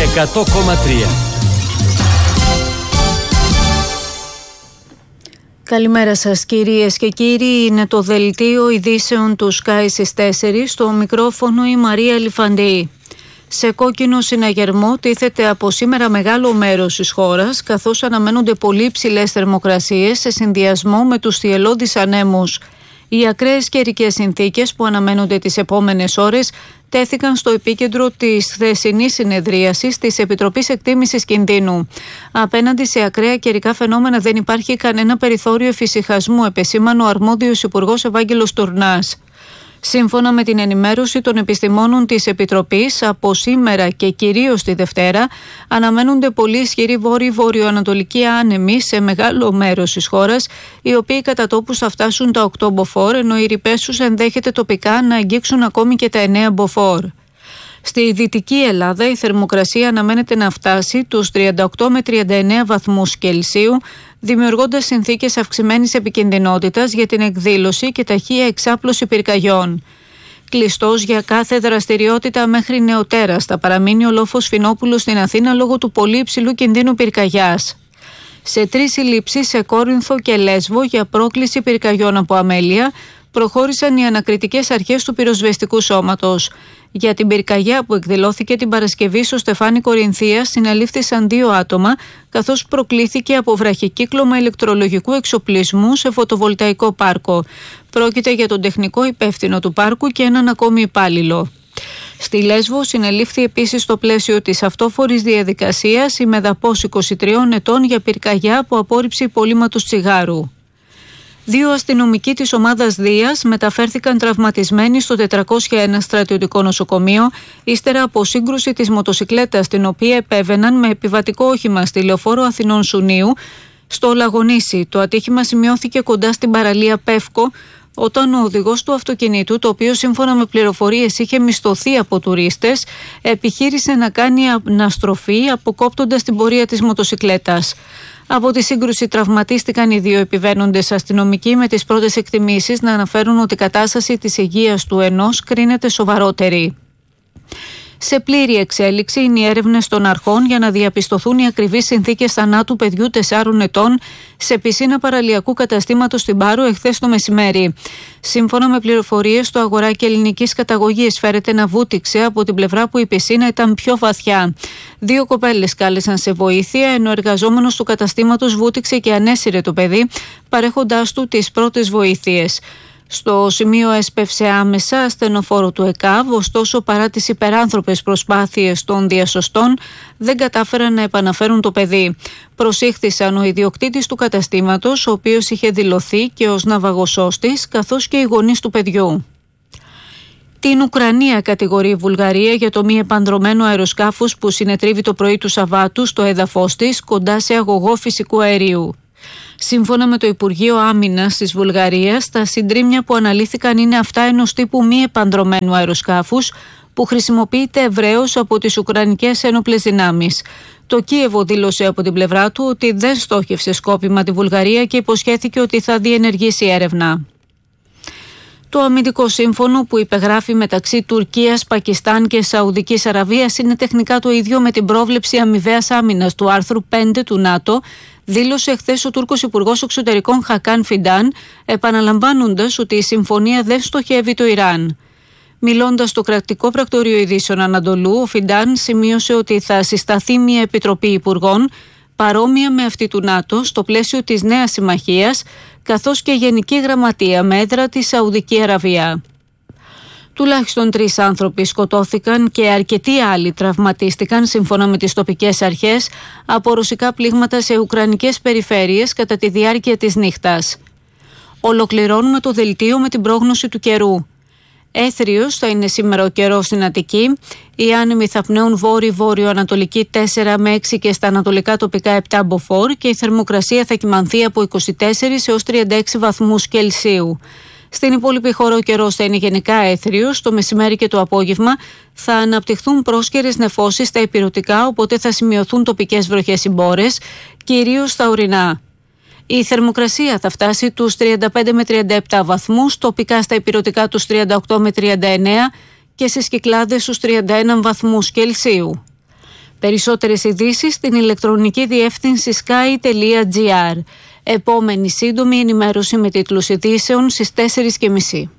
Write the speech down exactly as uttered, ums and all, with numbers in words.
εκατό κόμμα τρία. Καλημέρα σας κυρίες και κύριοι, είναι το δελτίο ειδήσεων του Sky στις τέσσερις, στο μικρόφωνο η Μαρία Λιφαντή. Σε κόκκινο συναγερμό τίθεται από σήμερα μεγάλο μέρος της χώρας, καθώς αναμένονται πολύ υψηλές θερμοκρασίες σε συνδυασμό με τους θυελλώδεις ανέμους. Οι ακραίες καιρικές συνθήκες που αναμένονται τις επόμενες ώρες τέθηκαν στο επίκεντρο της χθεσινής συνεδρίασης της Επιτροπής Εκτίμησης Κινδύνου. Απέναντι σε ακραία καιρικά φαινόμενα δεν υπάρχει κανένα περιθώριο εφησυχασμού, επεσήμανε ο αρμόδιος Υπουργός Ευάγγελος Τουρνάς. Σύμφωνα με την ενημέρωση των επιστημόνων της Επιτροπής, από σήμερα και κυρίως τη Δευτέρα αναμένονται πολύ ισχυροί βόρειο-βορειοανατολικοί άνεμοι σε μεγάλο μέρος της χώρας, οι οποίοι κατά τόπους θα φτάσουν τα οκτώ μποφόρ, ενώ οι ρηπές τους ενδέχεται τοπικά να αγγίξουν ακόμη και τα εννέα μποφόρ. Στη Δυτική Ελλάδα η θερμοκρασία αναμένεται να φτάσει τους τριάντα οκτώ με τριάντα εννέα βαθμούς Κελσίου, δημιουργώντας συνθήκες αυξημένης επικινδυνότητας για την εκδήλωση και ταχεία εξάπλωση πυρκαγιών. Κλειστός για κάθε δραστηριότητα μέχρι νεοτέρας θα παραμείνει ο λόφος Φινόπουλου στην Αθήνα λόγω του πολύ υψηλού κινδύνου πυρκαγιάς. Σε τρεις συλλήψεις σε Κόρινθο και Λέσβο για πρόκληση πυρκαγιών από αμέλεια προχώρησαν οι ανακριτικές αρχές του πυροσβεστικού σώματος. Για την πυρκαγιά που εκδηλώθηκε την Παρασκευή στο Στεφάνι Κορινθίας συνελήφθησαν δύο άτομα, καθώς προκλήθηκε από βραχικύκλωμα ηλεκτρολογικού εξοπλισμού σε φωτοβολταϊκό πάρκο. Πρόκειται για τον τεχνικό υπεύθυνο του πάρκου και έναν ακόμη υπάλληλο. Στη Λέσβο συνελήφθη επίσης στο πλαίσιο της αυτόφορης διαδικασίας η Μεδαπός είκοσι τριών ετών για πυρκαγιά από απόρριψη υπολείμματος τσιγάρου. Δύο αστυνομικοί της ομάδας Δίας μεταφέρθηκαν τραυματισμένοι στο τετρακόσια ένα στρατιωτικό νοσοκομείο ύστερα από σύγκρουση της μοτοσικλέτας την οποία επέβαιναν με επιβατικό όχημα στη Λεωφόρο Αθηνών Σουνίου στο Λαγονήσι. Το ατύχημα σημειώθηκε κοντά στην παραλία Πεύκο όταν ο οδηγός του αυτοκινήτου, το οποίο σύμφωνα με πληροφορίες είχε μισθωθεί από τουρίστες, επιχείρησε να κάνει αναστροφή αποκόπτοντας την πορεία της μοτοσικλέτας. Από τη σύγκρουση τραυματίστηκαν οι δύο επιβαίνοντες αστυνομικοί, με τις πρώτες εκτιμήσεις να αναφέρουν ότι η κατάσταση της υγείας του ενός κρίνεται σοβαρότερη. Σε πλήρη εξέλιξη είναι οι έρευνες των αρχών για να διαπιστωθούν οι ακριβείς συνθήκες θανάτου παιδιού τεσσάρων ετών σε πισίνα παραλιακού καταστήματος στην Πάρο εχθές το μεσημέρι. Σύμφωνα με πληροφορίες, το αγοράκι ελληνικής καταγωγής φέρεται να βούτυξε από την πλευρά που η πισίνα ήταν πιο βαθιά. Δύο κοπέλες κάλεσαν σε βοήθεια, ενώ ο εργαζόμενος του καταστήματος βούτυξε και ανέσυρε το παιδί, παρέχοντάς του τις πρώτες βοήθειες. Στο σημείο έσπευσε άμεσα ασθενοφόρο του ΕΚΑΒ, ωστόσο παρά τις υπεράνθρωπες προσπάθειες των διασωστών δεν κατάφεραν να επαναφέρουν το παιδί. Προσήχθησαν ο ιδιοκτήτης του καταστήματος, ο οποίος είχε δηλωθεί και ως ναυαγοσώστης, καθώς και οι γονείς του παιδιού. Την Ουκρανία κατηγορεί η Βουλγαρία για το μη επανδρωμένο αεροσκάφος που συνετρίβει το πρωί του Σαββάτου στο έδαφος της κοντά σε αγωγό φυσικού αερίου. Σύμφωνα με το Υπουργείο Άμυνας της Βουλγαρίας, τα συντρίμμια που αναλύθηκαν είναι αυτά ενός τύπου μη επανδρωμένου αεροσκάφους που χρησιμοποιείται ευρέως από τις Ουκρανικές ένοπλες δυνάμεις. Το Κίεβο δήλωσε από την πλευρά του ότι δεν στόχευσε σκόπιμα τη Βουλγαρία και υποσχέθηκε ότι θα διενεργήσει έρευνα. Το αμυντικό σύμφωνο που υπεγράφει μεταξύ Τουρκίας, Πακιστάν και Σαουδικής Αραβίας είναι τεχνικά το ίδιο με την πρόβλεψη αμοιβαίας άμυνας του άρθρου πέντε του ΝΑΤΟ, δήλωσε χθες ο Τούρκος Υπουργός Εξωτερικών Χακάν Φιντάν, επαναλαμβάνοντας ότι η συμφωνία δεν στοχεύει το Ιράν. Μιλώντας στο κρατικό πρακτορείο ειδήσεων Ανατολού, ο Φιντάν σημείωσε ότι θα συσταθεί μια επιτροπή υπουργών παρόμοια με αυτή του ΝΑΤΟ στο πλαίσιο της νέας συμμαχίας, καθώς και γενική γραμματεία με έδρα τη Σαουδική Αραβία. Τουλάχιστον τρεις άνθρωποι σκοτώθηκαν και αρκετοί άλλοι τραυματίστηκαν, σύμφωνα με τις τοπικές αρχές, από ρωσικά πλήγματα σε ουκρανικές περιφέρειες κατά τη διάρκεια της νύχτας. Ολοκληρώνουμε το δελτίο με την πρόγνωση του καιρού. Έθριος θα είναι σήμερα ο καιρός στην Αττική. Οι άνεμοι θα πνέουν βόρειο-βόρειο-ανατολική τέσσερα με έξι και στα ανατολικά τοπικά επτά μποφόρ και η θερμοκρασία θα κυμανθεί από είκοσι τέσσερα έως τριάντα έξι βαθμούς Κελσίου. Στην υπόλοιπη χώρα ο καιρός θα είναι γενικά έθριος. Το μεσημέρι και το απόγευμα θα αναπτυχθούν πρόσκαιρες νεφώσεις στα ηπειρωτικά, οπότε θα σημειωθούν τοπικές βροχές ή μπόρες, κυρίως στα ορεινά. Η θερμοκρασία θα φτάσει τους τριάντα πέντε με τριάντα επτά βαθμούς, τοπικά στα ηπειρωτικά τους τριάντα οκτώ με τριάντα εννέα και στις Κυκλάδες τους τριάντα ένα βαθμούς Κελσίου. Περισσότερες ειδήσεις στην ηλεκτρονική διεύθυνση sky τελεία gr. Επόμενη σύντομη ενημέρωση με τίτλους ειδήσεων στις τέσσερις και μισή.